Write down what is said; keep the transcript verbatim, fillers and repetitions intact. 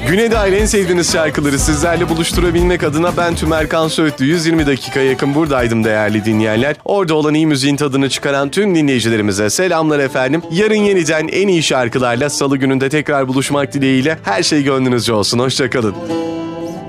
Güne dair en sevdiğiniz şarkıları sizlerle buluşturabilmek adına ben Tümerkan Söğütlü. yüz yirmi dakika yakın buradaydım değerli dinleyenler. Orada olan iyi müziğin tadını çıkaran tüm dinleyicilerimize selamlar efendim. Yarın yeniden en iyi şarkılarla salı gününde tekrar buluşmak dileğiyle her şey gönlünüzce olsun. Hoşçakalın.